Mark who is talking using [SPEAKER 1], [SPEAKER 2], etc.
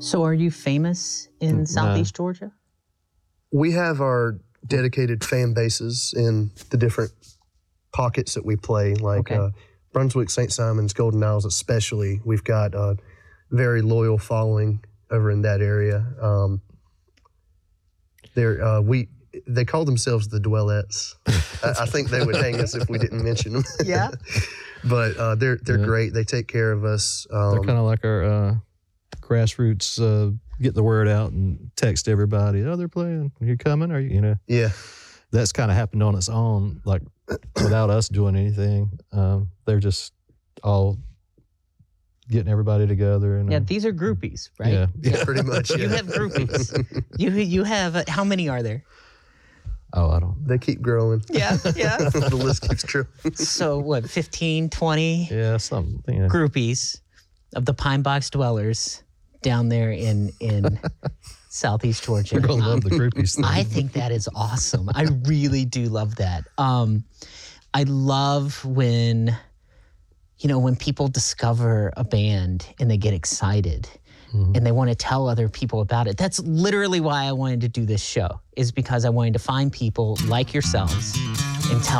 [SPEAKER 1] So are you famous in Southeast Georgia?
[SPEAKER 2] We have our dedicated fan bases in the different pockets that we play, like Brunswick, St. Simons, Golden Isles especially. We've got a very loyal following over in that area. They call themselves the Dwellettes. I think they would hang us if we didn't mention them.
[SPEAKER 1] Yeah.
[SPEAKER 2] But they're great. They take care of us.
[SPEAKER 3] They're kind of like our grassroots, get the word out and text everybody. Oh, they're playing. Are you coming? Are you?
[SPEAKER 2] Yeah.
[SPEAKER 3] That's kind of happened on its own, like without us doing anything. They're just all getting everybody together. And
[SPEAKER 1] these are groupies, right?
[SPEAKER 2] Yeah, pretty much. Yeah.
[SPEAKER 1] You have groupies. you have, how many are there?
[SPEAKER 3] Oh, I don't.
[SPEAKER 2] They keep growing.
[SPEAKER 1] Yeah.
[SPEAKER 2] The list keeps growing.
[SPEAKER 1] So what, 15, 20
[SPEAKER 3] Yeah, something. Yeah.
[SPEAKER 1] groupies of the Pine Box Dwellers down there in Southeast Georgia.
[SPEAKER 3] You're going to love the groupies thing.
[SPEAKER 1] I think that is awesome. I really do love that. I love when people discover a band and they get excited and they want to tell other people about it. That's literally why I wanted to do this show, is because I wanted to find people like yourselves and tell